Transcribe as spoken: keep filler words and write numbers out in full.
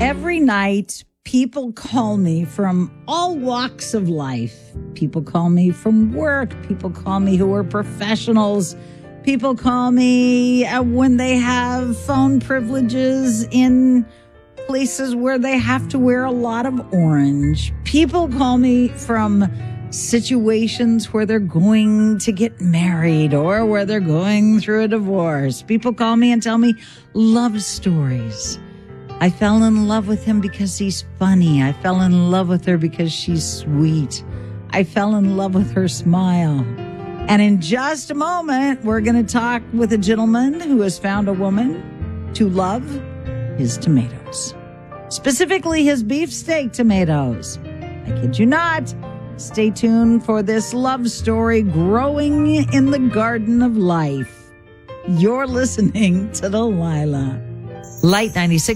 Every night, people call me from all walks of life. People call me from work. People call me who are professionals. People call me uh, when they have phone privileges in places where they have to wear a lot of orange. People call me from situations where they're going to get married or where they're going through a divorce. People call me and tell me love stories. I fell in love with him because he's funny. I fell in love with her because she's sweet. I fell in love with her smile. And in just a moment, we're going to talk with a gentleman who has found a woman to love his tomatoes. Specifically, his beefsteak tomatoes. I kid you not. Stay tuned for this love story growing in the garden of life. You're listening to Delilah. Light ninety-six.